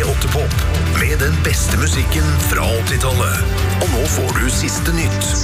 P8 Pop med den beste musikken fra 80-tallet. Og nå får du siste nytt.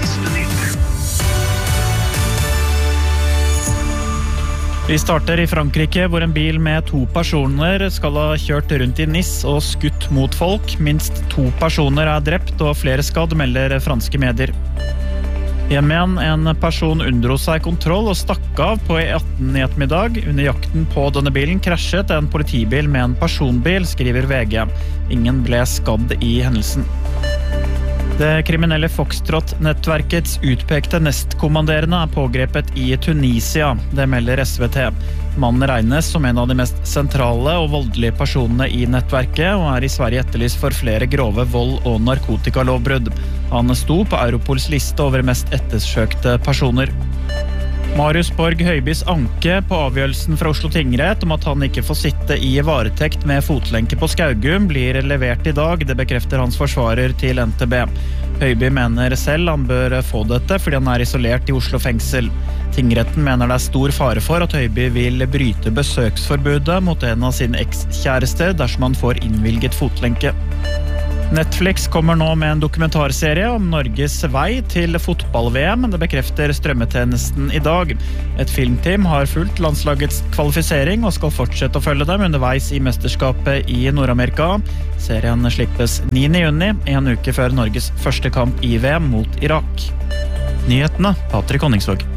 Vi starter i Frankrike, hvor en bil med 2 personer skal ha kjørt rundt i Nice og skutt mot folk. Minst 2 personer er drept og flere skadd, melder franske medier. Hjem igjen, en person unndro seg kontroll og stakk av på E18 i ettermiddag. Under jakten på denne bilen krasjet en politibil med en personbil, skriver VG. Ingen ble skadd i hendelsen. Det kriminelle Foxtrot-nettverkets utpekte nestkommanderende er pågrepet i Tunisia, det melder SVT. Mannen regnes som en av de mest sentrale og voldelige personene i nettverket, og er i Sverige etterlyst for flere grove vold- og narkotikalovbrudd. Han sto på Europols liste over mest ettersøkte personer. Marius Borg Høibys anke på avgjørelsen fra Oslo tingrett om at han ikke får sitte i varetekt med fotlenke på Skaugum blir levert i dag, det bekrefter hans forsvarer til NTB. Høiby mener selv han bør få dette fordi han er isolert i Oslo fengsel. Tingretten mener det er stor fare for at Høiby vil bryte besøksforbudet mot en av sine ekskjærester dersom han får innvilget fotlenke. Netflix kommer nå med en dokumentarserie om Norges vei til fotball-VM. Det bekrefter strømmetjenesten i dag. Et filmteam har fulgt landslagets kvalifisering og skal fortsette å følge dem underveis i mesterskapet i Nord-Amerika. Serien slippes 9. juni, en uke før Norges første kamp i VM mot Irak. Nyhetene, Patrick Honningsvåg.